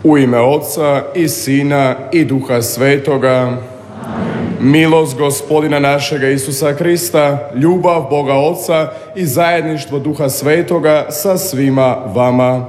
U ime Otca i Sina i Duha Svetoga. Milost Gospodina našega Isusa Krista, ljubav Boga Oca i zajedništvo Duha Svetoga sa svima vama.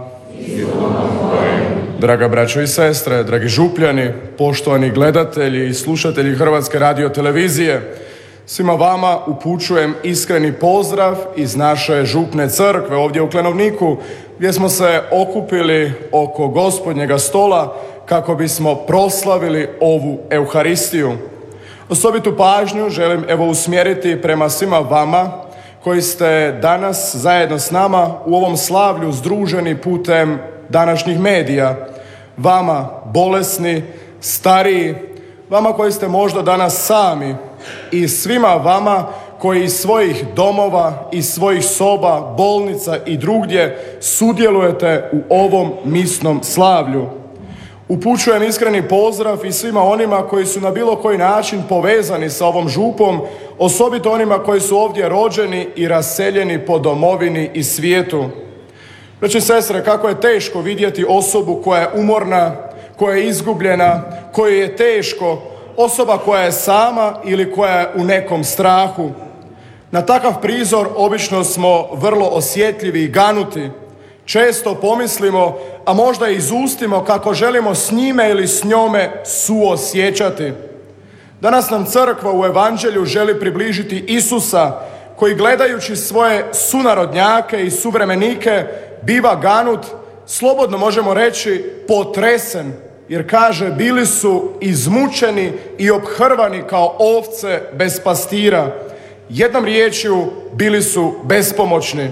Draga braćo i sestre, dragi župljani, poštovani gledatelji i slušatelji Hrvatske radiotelevizije, svima vama upućujem iskreni pozdrav iz naše župne crkve ovdje u Klenovniku, gdje smo se okupili oko Gospodnjega stola kako bismo proslavili ovu Euharistiju. Osobitu pažnju želim usmjeriti prema svima vama koji ste danas zajedno s nama u ovom slavlju združeni putem današnjih medija. Vama bolesni, stariji, vama koji ste možda danas sami i svima vama koji iz svojih domova, iz svojih soba, bolnica i drugdje sudjelujete u ovom misnom slavlju. Upućujem iskreni pozdrav i svima onima koji su na bilo koji način povezani sa ovom župom, osobito onima koji su ovdje rođeni i raseljeni po domovini i svijetu. Braće i sestre, kako je teško vidjeti osobu koja je umorna, koja je izgubljena, kojoj je teško, osoba koja je sama ili koja je u nekom strahu. Na takav prizor obično smo vrlo osjetljivi i ganuti. Često pomislimo, a možda i izustimo kako želimo s njime ili s njome suosjećati. Danas nam crkva u Evanđelju želi približiti Isusa koji gledajući svoje sunarodnjake i suvremenike biva ganut, slobodno možemo reći potresen, jer kaže bili su izmučeni i ophrvani kao ovce bez pastira. Jednom riječju bili su bespomoćni.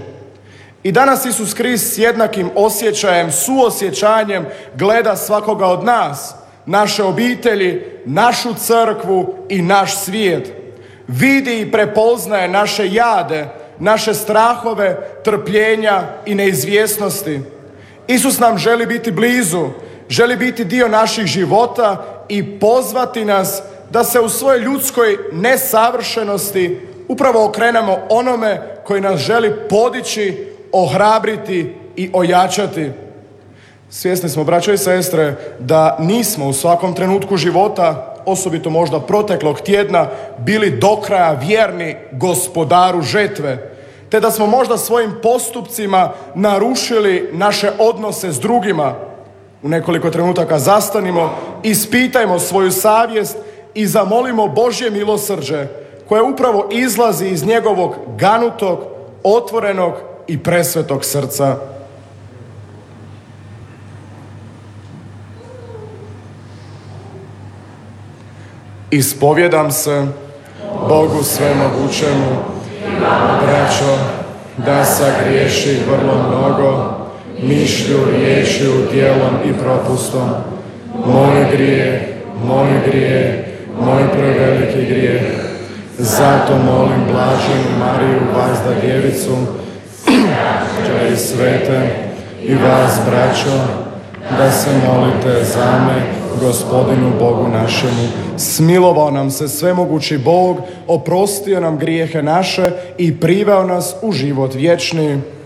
I danas Isus Krist s jednakim osjećajem, suosjećanjem gleda svakoga od nas, naše obitelji, našu crkvu i naš svijet. Vidi i prepoznaje naše jade, naše strahove, trpljenja i neizvjesnosti. Isus nam želi biti blizu, želi biti dio naših života i pozvati nas da se u svojoj ljudskoj nesavršenosti upravo okrenemo onome koji nas želi podići, ohrabriti i ojačati. Svjesni smo, braćo i sestre, da nismo u svakom trenutku života, osobito možda proteklog tjedna, bili do kraja vjerni Gospodaru žetve, te da smo možda svojim postupcima narušili naše odnose s drugima. U nekoliko trenutaka zastanimo, ispitajmo svoju savjest i zamolimo Božje milosrđe koje upravo izlazi iz njegovog ganutog, otvorenog i presvetog srca. Ispovjedam se Bogu svemogućemu, braćo, da sagriješi vrlo mnogo, mišlju, riječju, djelom i propustom. Moj grije, moj preveliki grijeh. Zato molim blaženu Mariju, vazda djevicu, i svete, i vas, braćo, da se molite za me, Gospodinu Bogu našemu. Smilovao nam se svemogući Bog, oprostio nam grijehe naše i priveo nas u život vječni.